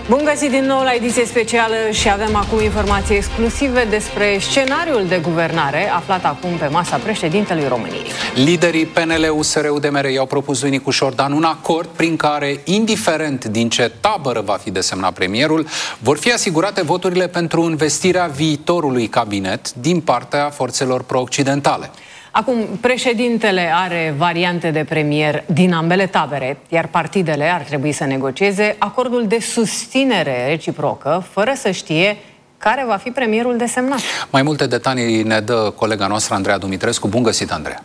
Bun găsit din nou la ediție specială și avem acum informații exclusive despre scenariul de guvernare aflat acum pe masa președintelui României. Liderii PNL, USR, UDMR i-au propus lui Nicu Șordan un acord prin care, indiferent din ce tabără va fi desemnat premierul, vor fi asigurate voturile pentru investirea viitorului cabinet din partea forțelor pro-occidentale. Acum, președintele are variante de premier din ambele tabere, iar partidele ar trebui să negocieze acordul de susținere reciprocă, fără să știe care va fi premierul desemnat. Mai multe detalii ne dă colega noastră, Andreea Dumitrescu. Bun găsit, Andreea!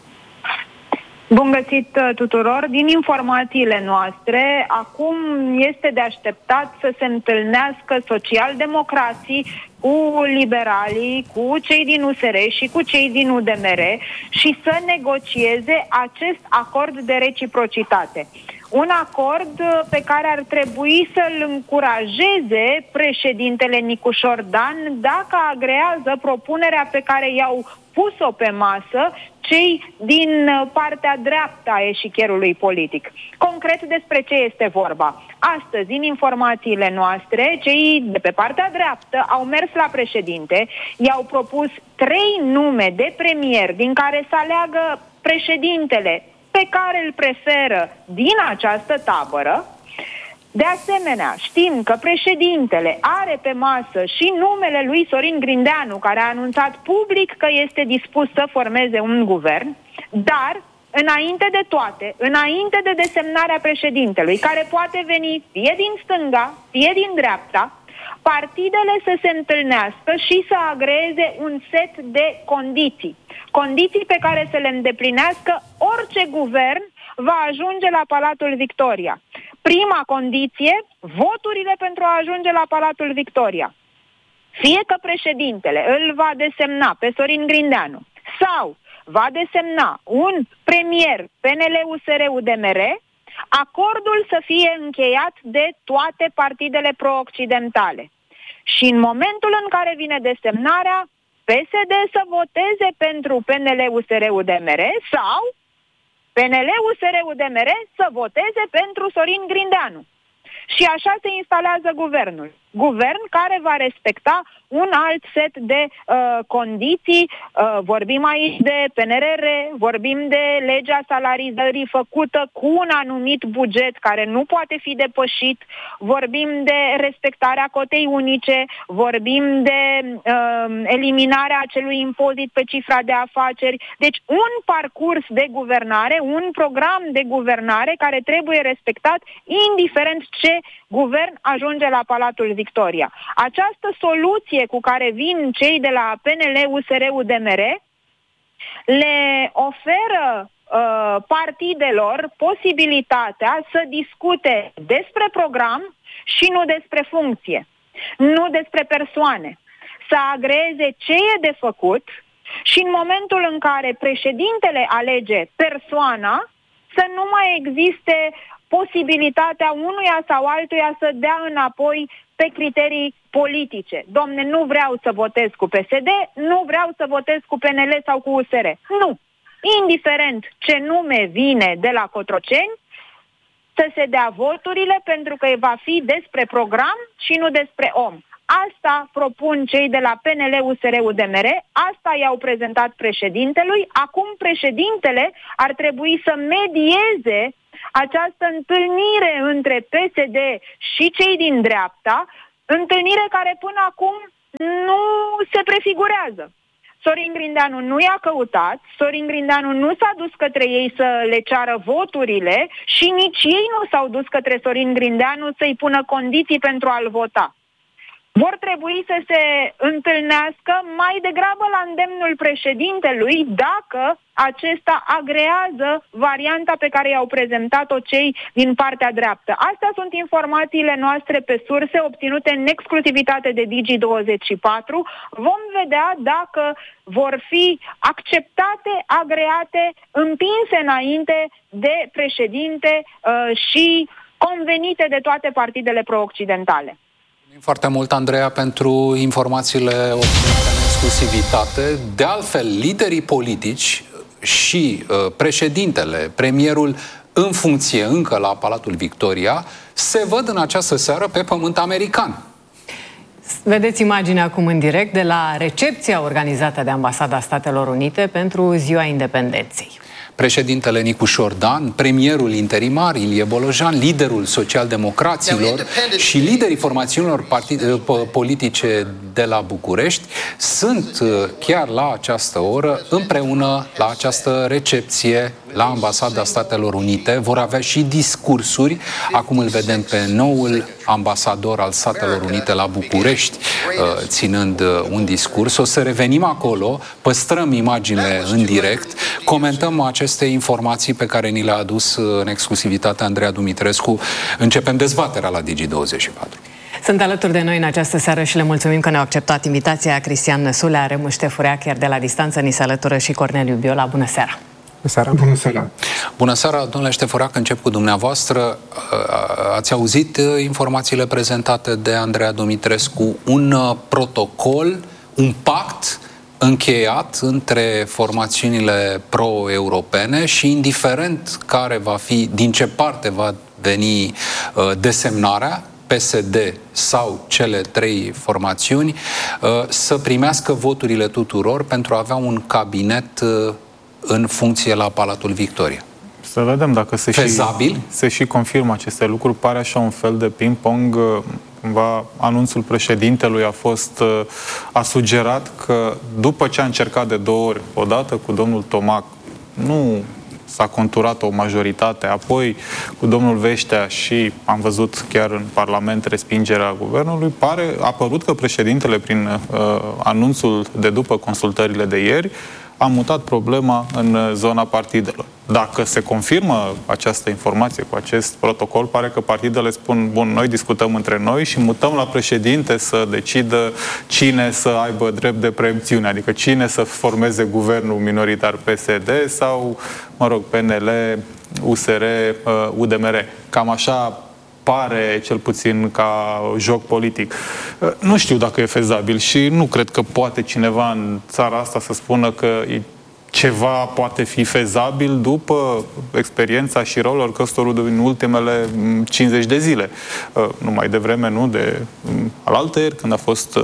Bun găsit tuturor! Din informațiile noastre, acum este de așteptat să se întâlnească socialdemocrații cu liberalii, cu cei din USR și cu cei din UDMR și să negocieze acest acord de reciprocitate. Un acord pe care ar trebui să-l încurajeze președintele Nicu Șordan dacă agrează propunerea pe i-au au pus-o pe masă cei din partea dreaptă a eșichierului politic. Concret, despre ce este vorba? Astăzi, în informațiile noastre, cei de pe partea dreaptă au mers la președinte, i-au propus 3 nume de premier din care să aleagă președintele pe care îl preferă din această tabără. De asemenea, știm că președintele are pe masă și numele lui Sorin Grindeanu, care a anunțat public că este dispus să formeze un guvern, dar, înainte de toate, înainte de desemnarea președintelui, care poate veni fie din stânga, fie din dreapta, partidele să se întâlnească și să agreeze un set de condiții. Condiții pe care să le îndeplinească orice guvern va ajunge la Palatul Victoria. Prima condiție, voturile pentru a ajunge la Palatul Victoria. Fie că președintele îl va desemna pe Sorin Grindeanu sau va desemna un premier PNL-USR-UDMR, acordul să fie încheiat de toate partidele pro-occidentale. Și în momentul în care vine desemnarea, PSD să voteze pentru PNL-USR-UDMR sau PNL-USR-UDMR să voteze pentru Sorin Grindeanu. Și așa se instalează guvernul. Guvern care va respecta un alt set de condiții. Vorbim aici de PNRR, vorbim de legea salarizării făcută cu un anumit buget care nu poate fi depășit, vorbim de respectarea cotei unice, vorbim de eliminarea acelui impozit pe cifra de afaceri. Deci un parcurs de guvernare, un program de guvernare care trebuie respectat indiferent ce guvern ajunge la Palatul Victoria. Această soluție cu care vin cei de la PNL, USR, UDMR le oferă partidelor posibilitatea să discute despre program și nu despre funcție, nu despre persoane, să agreeze ce e de făcut și în momentul în care președintele alege persoana, să nu mai existe posibilitatea unuia sau altuia să dea înapoi pe criterii politice. Domne, nu vreau să votez cu PSD, nu vreau să votez cu PNL sau cu USR. Nu. Indiferent ce nume vine de la Cotroceni, să se dea voturile pentru că va fi despre program și nu despre om. Asta propun cei de la PNL, USR, UDMR, asta i-au prezentat președintelui. Acum președintele ar trebui să medieze această întâlnire între PSD și cei din dreapta, întâlnire care până acum nu se prefigurează. Sorin Grindeanu nu i-a căutat, Sorin Grindeanu nu s-a dus către ei să le ceară voturile și nici ei nu s-au dus către Sorin Grindeanu să-i pună condiții pentru a-l vota. Vor trebui să se întâlnească mai degrabă la îndemnul președintelui dacă acesta agrează varianta pe care i-au prezentat-o cei din partea dreaptă. Astea sunt informațiile noastre pe surse obținute în exclusivitate de Digi24. Vom vedea dacă vor fi acceptate, agreate, împinse înainte de președinte și convenite de toate partidele pro-occidentale. Foarte mult, Andreea, pentru informațiile obținute în exclusivitate. De altfel, liderii politici și președintele, premierul în funcție încă la Palatul Victoria, se văd în această seară pe pământ american. Vedeți imaginea acum în direct de la recepția organizată de Ambasada Statelor Unite pentru Ziua Independenței. Președintele Nicușor Dan, premierul interimar Ilie Bolojan, liderul social-democraților și liderii formațiunilor politice de la București sunt chiar la această oră împreună la această recepție la Ambasada Statelor Unite. Vor avea și discursuri. Acum îl vedem pe noul ambasador al Statelor Unite la București ținând un discurs. O să revenim acolo, păstrăm imaginile în direct, comentăm aceste informații pe care ni le-a adus în exclusivitate Andreea Dumitrescu. Începem dezbaterea la Digi24. Sunt alături de noi în această seară și le mulțumim că ne-au acceptat invitația. Cristian Năsulea, Remus Ștefurea, chiar de la distanță ni se alătură și Corneliu Biola. Bună seara! Bună seara! Bună seara, domnule Ștefureac, încep cu dumneavoastră. Ați auzit informațiile prezentate de Andreea Dumitrescu, un protocol, un pact încheiat între formațiunile pro-europene și indiferent care va fi, din ce parte va veni desemnarea, PSD sau cele trei formațiuni, să primească voturile tuturor pentru a avea un cabinet în funcție la Palatul Victoria. Să vedem dacă se și confirmă aceste lucruri. Pare așa un fel de ping-pong. Cumva anunțul președintelui a sugerat că după ce a încercat de 2 ori, odată cu domnul Tomac, nu s-a conturat o majoritate, apoi cu domnul Veștea și am văzut chiar în Parlament respingerea guvernului, a părut că președintele, prin anunțul de după consultările de ieri, a mutat problema în zona partidelor. Dacă se confirmă această informație cu acest protocol, pare că partidele spun, bun, noi discutăm între noi și mutăm la președinte să decidă cine să aibă drept de preempțiune, adică cine să formeze guvernul minoritar, PSD sau, mă rog, PNL, USR, UDMR. Cam așa pare, cel puțin ca joc politic. Nu știu dacă e fezabil și nu cred că poate cineva în țara asta să spună că ceva poate fi fezabil după experiența și rolul orchestrului din ultimele 50 de zile. Nu mai devreme, nu? De alaltăieri, când a fost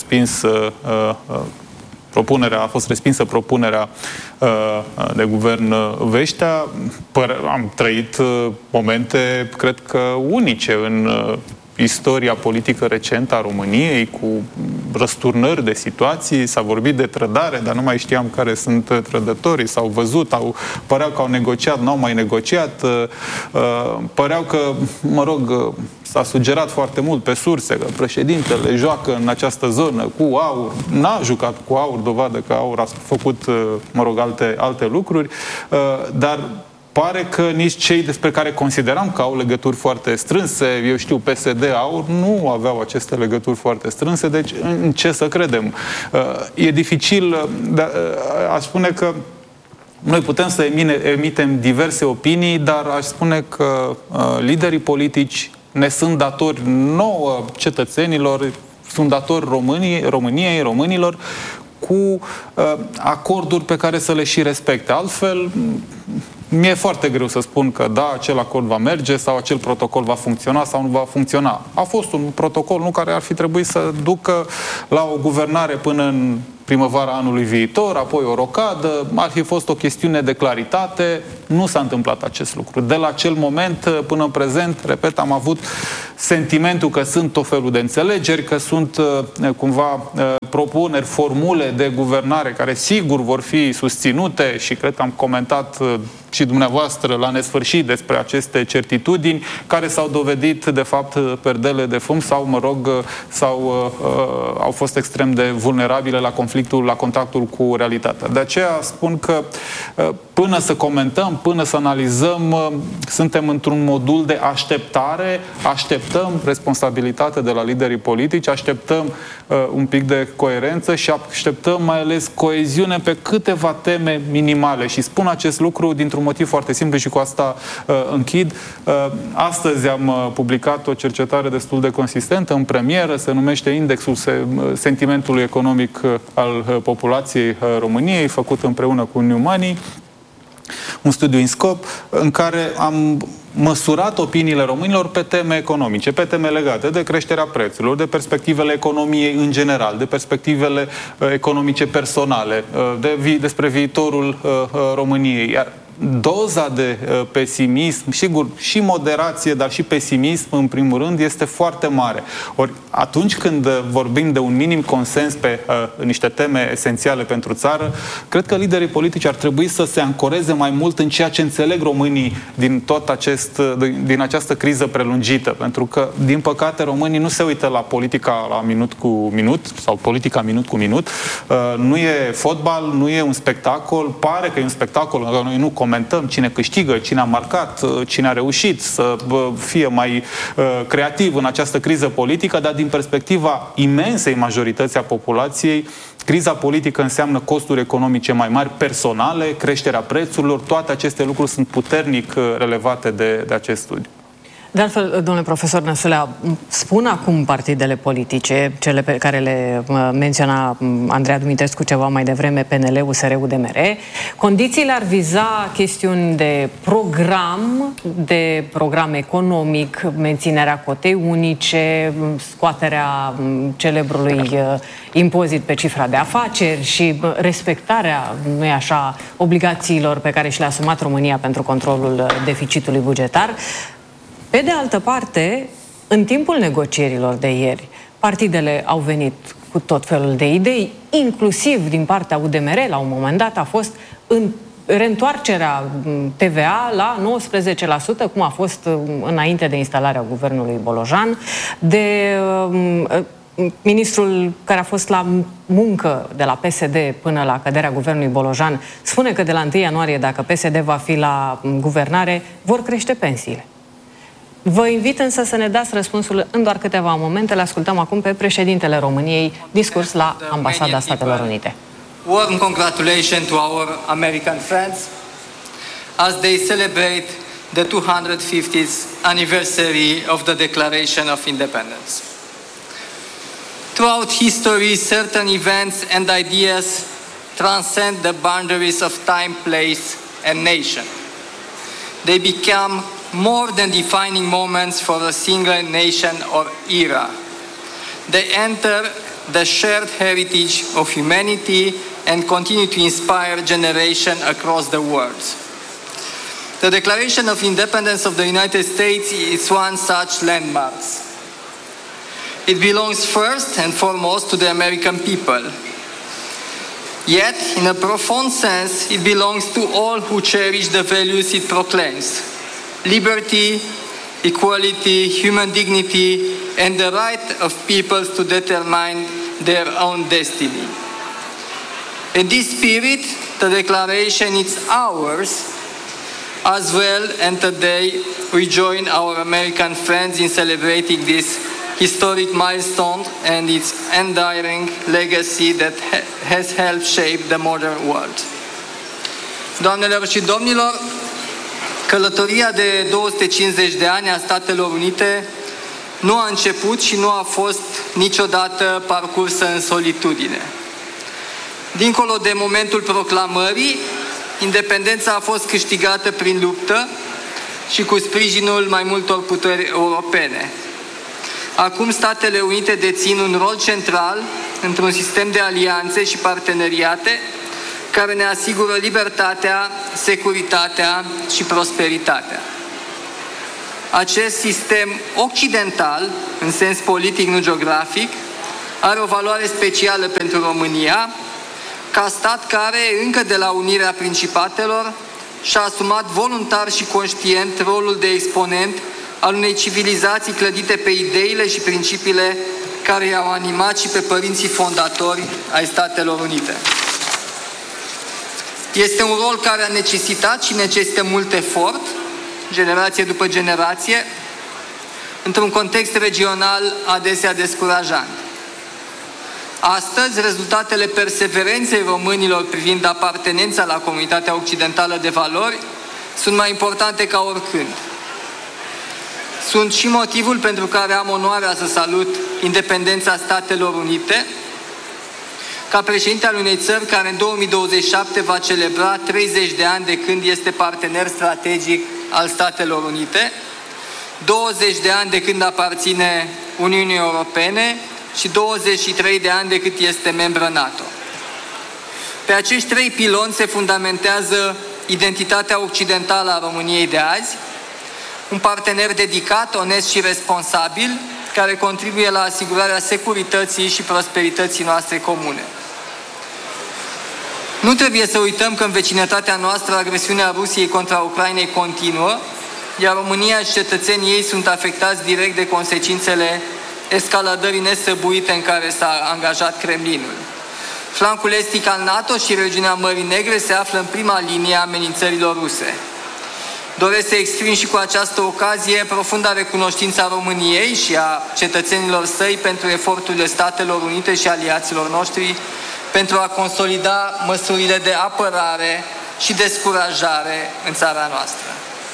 respinsă propunerea de guvern Veștea. Am trăit momente, cred că unice în istoria politică recentă a României, cu răsturnări de situații. S-a vorbit de trădare, dar nu mai știam care sunt trădătorii. S-au văzut, păreau că au negociat, n-au mai negociat. Păreau că, mă rog, s-a sugerat foarte mult pe surse că președintele joacă în această zonă cu aur. N-a jucat cu aur, dovadă că aur a făcut, mă rog, alte lucruri, dar pare că nici cei despre care consideram că au legături foarte strânse, eu știu, PSD, AUR, nu aveau aceste legături foarte strânse, deci în ce să credem? E dificil, dar aș spune că noi putem să emitem diverse opinii, dar aș spune că liderii politici ne sunt datori nouă, cetățenilor, sunt datori României, românilor, cu acorduri pe care să le și respecte. Altfel, mi-e foarte greu să spun că da, acel acord va merge sau acel protocol va funcționa sau nu va funcționa. A fost un protocol care ar fi trebuit să ducă la o guvernare până în primăvara anului viitor, apoi o rocadă, ar fi fost o chestiune de claritate. Nu s-a întâmplat acest lucru. De la acel moment până în prezent, repet, am avut sentimentul că sunt tot felul de înțelegeri, că sunt cumva propuneri, formule de guvernare care sigur vor fi susținute și cred că am comentat și dumneavoastră la nesfârșit despre aceste certitudini care s-au dovedit de fapt perdele de fum sau, mă rog, au fost extrem de vulnerabile la contactul cu realitatea. De aceea spun că până să comentăm, până să analizăm, suntem într-un modul de așteptare, așteptăm responsabilitate de la liderii politici, așteptăm un pic de coerență și așteptăm mai ales coeziune pe câteva teme minimale. Și spun acest lucru dintr-un motiv foarte simplu și cu asta închid. Astăzi am publicat o cercetare destul de consistentă în premieră, se numește Indexul Sentimentului Economic al Populației României, făcut împreună cu New Money. un studiu INSCOP în care am măsurat opiniile românilor pe teme economice, pe teme legate de creșterea prețurilor, de perspectivele economiei în general, de perspectivele economice personale, despre viitorul României. Iar doza de pesimism, sigur, și moderație, dar și pesimism, în primul rând, este foarte mare. Ori atunci când vorbim de un minim consens pe niște teme esențiale pentru țară, cred că liderii politici ar trebui să se ancoreze mai mult în ceea ce înțeleg românii din această criză prelungită. Pentru că, din păcate, românii nu se uită la politica la minut cu minut sau politica minut cu minut. Nu e fotbal, nu e un spectacol, pare că e un spectacol, noi nu comentăm cine câștigă, cine a marcat, cine a reușit să fie mai creativ în această criză politică, dar din perspectiva imensei majorități a populației, criza politică înseamnă costuri economice mai mari, personale, creșterea prețurilor, toate aceste lucruri sunt puternic relevate de acest studiu. De altfel, domnule profesor Năsulea, spun acum partidele politice, cele pe care le menționa Andreea Dumitrescu ceva mai devreme, PNL, USR, UDMR, condițiile ar viza chestiuni de program economic, menținerea cotei unice, scoaterea celebrului impozit pe cifra de afaceri și respectarea, nu-i așa, obligațiilor pe care și le-a asumat România pentru controlul deficitului bugetar. Pe de altă parte, în timpul negocierilor de ieri, partidele au venit cu tot felul de idei, inclusiv din partea UDMR, la un moment dat a fost în reîntoarcerea TVA la 19%, cum a fost înainte de instalarea guvernului Bolojan, de ministrul care a fost la muncă de la PSD până la căderea guvernului Bolojan spune că de la 1 ianuarie, dacă PSD va fi la guvernare, vor crește pensiile. Vă invit însă să ne dați răspunsul în doar câteva momente. Le ascultăm acum pe președintele României, discurs la Ambasada Statelor Unite. Warm congratulations to our American friends as they celebrate the 250th anniversary of the Declaration of Independence. Throughout history, certain events and ideas transcend the boundaries of time, place, and nation. They become more than defining moments for a single nation or era. They enter the shared heritage of humanity and continue to inspire generations across the world. The Declaration of Independence of the United States is one such landmark. It belongs first and foremost to the American people. Yet, in a profound sense, it belongs to all who cherish the values it proclaims: liberty, equality, human dignity, and the right of peoples to determine their own destiny. In this spirit, the Declaration is ours as well, and today we join our American friends in celebrating this historic milestone and its enduring legacy that has helped shape the modern world. Doamnelor și domnilor, călătoria de 250 de ani a Statelor Unite nu a început și nu a fost niciodată parcursă în solitudine. Dincolo de momentul proclamării, independența a fost câștigată prin luptă și cu sprijinul mai multor puteri europene. Acum Statele Unite dețin un rol central într-un sistem de alianțe și parteneriate care ne asigură libertatea, securitatea și prosperitatea. Acest sistem occidental, în sens politic, nu geografic, are o valoare specială pentru România, ca stat care, încă de la unirea Principatelor, și-a asumat voluntar și conștient rolul de exponent al unei civilizații clădite pe ideile și principiile care i-au animat și pe părinții fondatori ai Statelor Unite. Este un rol care a necesitat și necesită mult efort, generație după generație, într-un context regional adesea descurajant. Astăzi, rezultatele perseverenței românilor privind apartenența la comunitatea occidentală de valori sunt mai importante ca oricând. Sunt și motivul pentru care am onoarea să salut independența Statelor Unite, ca președinte al unei țări care în 2027 va celebra 30 de ani de când este partener strategic al Statelor Unite, 20 de ani de când aparține Uniunii Europene și 23 de ani de cât este membră NATO. Pe acești trei piloni se fundamentează identitatea occidentală a României de azi, un partener dedicat, onest și responsabil, care contribuie la asigurarea securității și prosperității noastre comune. Nu trebuie să uităm că în vecinătatea noastră agresiunea Rusiei contra Ucrainei continuă, iar România și cetățenii ei sunt afectați direct de consecințele escaladării nesăbuite în care s-a angajat Kremlinul. Flancul estic al NATO și regiunea Mării Negre se află în prima linie a amenințărilor ruse. Doresc să exprim și cu această ocazie profunda recunoștință a României și a cetățenilor săi pentru eforturile Statelor Unite și aliaților noștri pentru a consolida măsurile de apărare și descurajare în țara noastră.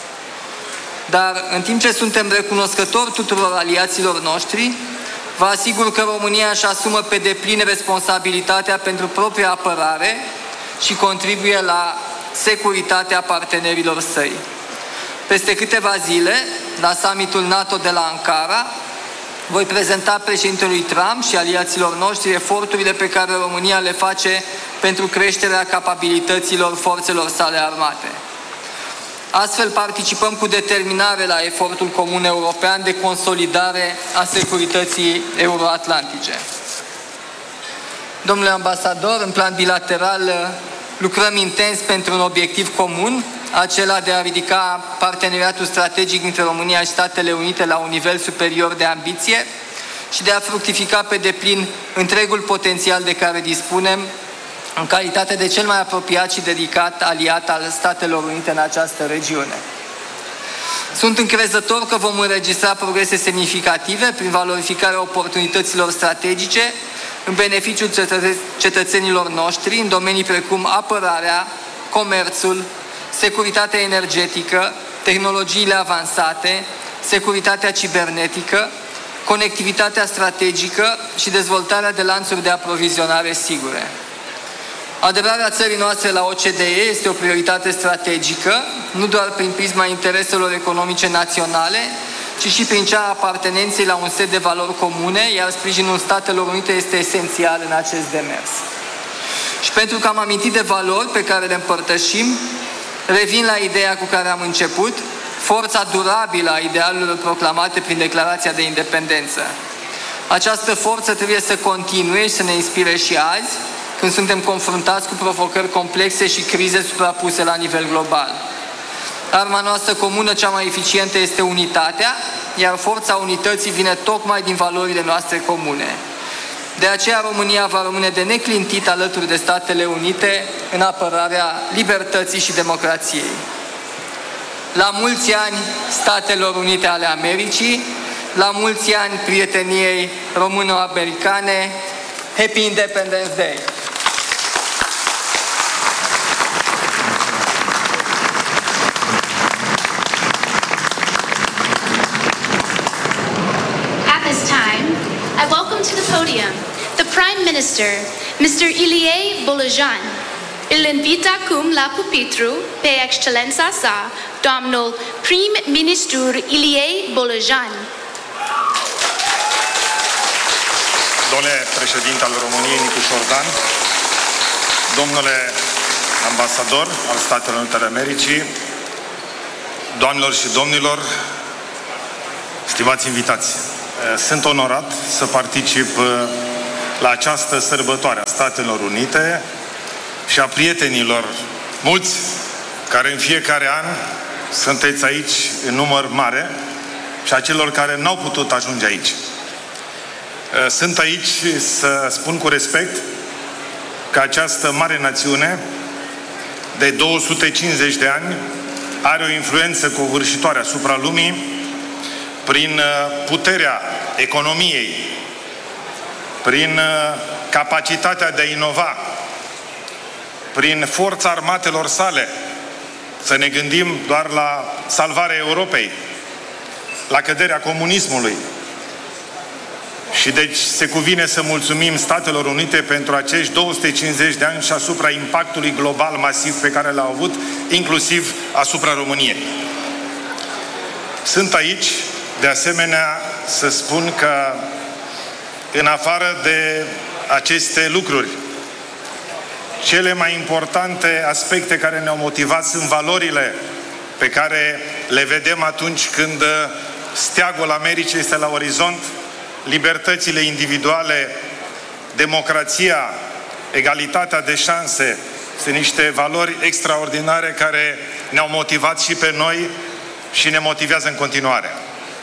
Dar în timp ce suntem recunoscători tuturor aliaților noștri, vă asigur că România își asumă pe deplin responsabilitatea pentru propria apărare și contribuie la securitatea partenerilor săi. Peste câteva zile, la summitul NATO de la Ankara, voi prezenta președintelui Trump și aliaților noștri eforturile pe care România le face pentru creșterea capabilităților forțelor sale armate. Astfel participăm cu determinare la efortul comun european de consolidare a securității euroatlantice. Domnule ambasador, în plan bilateral lucrăm intens pentru un obiectiv comun, acela de a ridica parteneriatul strategic dintre România și Statele Unite la un nivel superior de ambiție și de a fructifica pe deplin întregul potențial de care dispunem în calitate de cel mai apropiat și dedicat aliat al Statelor Unite în această regiune. Sunt încrezător că vom înregistra progrese semnificative prin valorificarea oportunităților strategice în beneficiul cetățenilor noștri în domenii precum apărarea, comerțul, securitatea energetică, tehnologiile avansate, securitatea cibernetică, conectivitatea strategică și dezvoltarea de lanțuri de aprovizionare sigure. Aderarea țării noastre la OCDE este o prioritate strategică, nu doar prin prisma intereselor economice naționale, ci și prin cea a apartenenței la un set de valori comune, iar sprijinul Statelor Unite este esențial în acest demers. Și pentru că am amintit de valori pe care le împărtășim, revin la ideea cu care am început, forța durabilă a idealurilor proclamate prin Declarația de Independență. Această forță trebuie să continue și să ne inspire și azi, când suntem confruntați cu provocări complexe și crize suprapuse la nivel global. Arma noastră comună cea mai eficientă este unitatea, iar forța unității vine tocmai din valorile noastre comune. De aceea România va rămâne de neclintit alături de Statele Unite în apărarea libertății și democrației. La mulți ani Statelor Unite ale Americii, la mulți ani prieteniei româno-americane. Happy Independence Day! I welcome to the podium the Prime Minister, Mr. Ilie Bolojan. Îl invit acum la pupitru pe excelența sa, domnul prim-ministru Ilie Bolojan. Domnule președinte al României, Nicu Șordan, domnule ambasador al Statelor Unite ale Americii, doamnelor și domnilor, stimați invitați, sunt onorat să particip la această sărbătoare a Statelor Unite și a prietenilor mulți care în fiecare an sunteți aici în număr mare și a celor care n-au putut ajunge aici. Sunt aici să spun cu respect că această mare națiune de 250 de ani are o influență covârșitoare asupra lumii prin puterea economiei, prin capacitatea de a inova, prin forța armatelor sale. Să ne gândim doar la salvarea Europei, la căderea comunismului Și deci se cuvine să mulțumim Statelor Unite pentru acești 250 de ani și asupra impactului global masiv pe care l-au avut, inclusiv asupra României. Sunt aici, de asemenea, să spun că în afară de aceste lucruri, cele mai importante aspecte care ne-au motivat sunt valorile pe care le vedem atunci când steagul Americii este la orizont, libertățile individuale, democrația, egalitatea de șanse, sunt niște valori extraordinare care ne-au motivat și pe noi și ne motivează în continuare.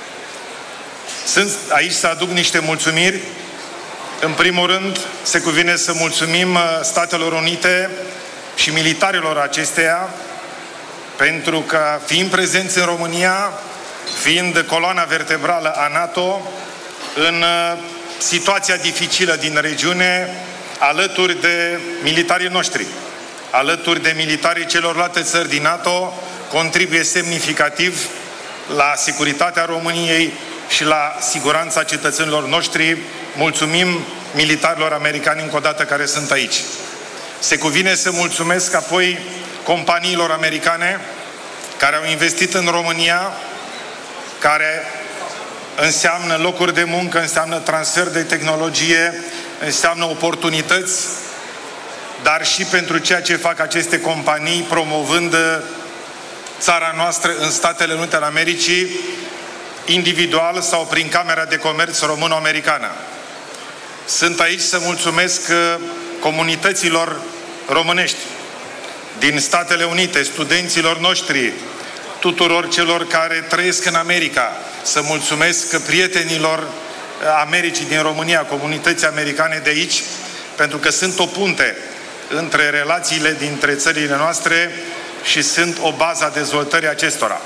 Sunt aici să aduc niște mulțumiri. În primul rând, se cuvine să mulțumim Statelor Unite și militarilor acesteia pentru că, fiind prezenți în România, fiind coloana vertebrală a NATO, în situația dificilă din regiune, alături de militarii noștri, alături de militarii celorlalte țări din NATO, contribuie semnificativ la securitatea României și la siguranța cetățenilor noștri. Mulțumim militarilor americani încă o dată care sunt aici. Se cuvine să mulțumesc apoi companiilor americane care au investit în România, care înseamnă locuri de muncă, înseamnă transfer de tehnologie, înseamnă oportunități, dar și pentru ceea ce fac aceste companii promovând țara noastră în Statele Unite ale Americii, individual sau prin Camera de Comerț Româno-Americană. Sunt aici să mulțumesc comunităților românești din Statele Unite, studenților noștri, tuturor celor care trăiesc în America. Să mulțumesc prietenilor Americii din România, comunității americane de aici, pentru că sunt o punte între relațiile dintre țările noastre și sunt o bază a dezvoltării acestora.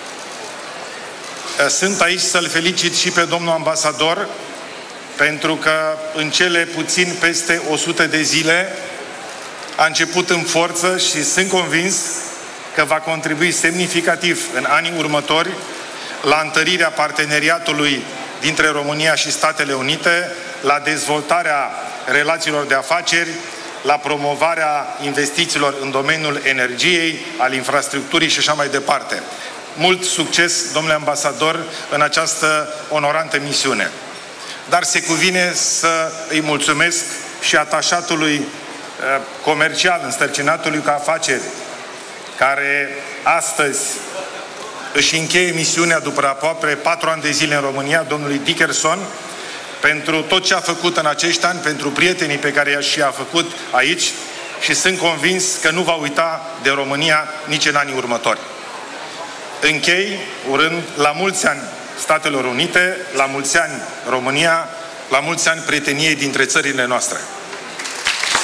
Sunt aici să-l felicit și pe domnul ambasador, pentru că în cele puțin peste 100 de zile a început în forță și sunt convins că va contribui semnificativ în anii următori la întărirea parteneriatului dintre România și Statele Unite, la dezvoltarea relațiilor de afaceri, la promovarea investițiilor în domeniul energiei, al infrastructurii și așa mai departe. Mult succes, domnule ambasador, în această onorantă misiune. Dar se cuvine să îi mulțumesc și atașatului comercial, înstărcinatului cu afaceri, care astăzi își încheie misiunea după aproape 4 ani de zile în România, domnului Dickerson, pentru tot ce a făcut în acești ani, pentru prietenii pe care i-a făcut aici și sunt convins că nu va uita de România nici în anii următori. Închei urând la mulți ani Statelor Unite, la mulți ani România, la mulți ani prieteniei dintre țările noastre.